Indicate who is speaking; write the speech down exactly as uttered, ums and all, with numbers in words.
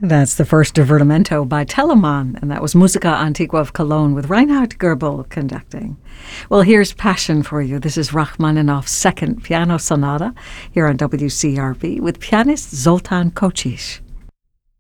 Speaker 1: That's the first divertimento by Telemann, and that was Musica Antigua of Cologne with Reinhard Goebel conducting. Well, here's Passion for you. This is Rachmaninoff's second piano sonata here on W C R B with pianist Zoltan Kocsis.